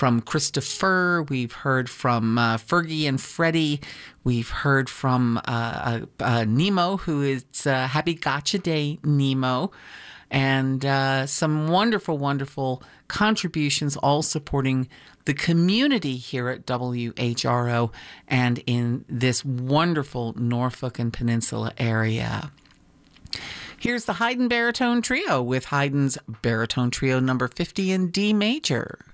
from Christopher. We've heard from Fergie and Freddie. We've heard from Nemo, who is Happy Gotcha Day, Nemo. And some wonderful, wonderful contributions, all supporting the community here at WHRO and in this wonderful Norfolk and Peninsula area. Here's the Haydn Baritone Trio with Haydn's Baritone Trio number 50 in D major.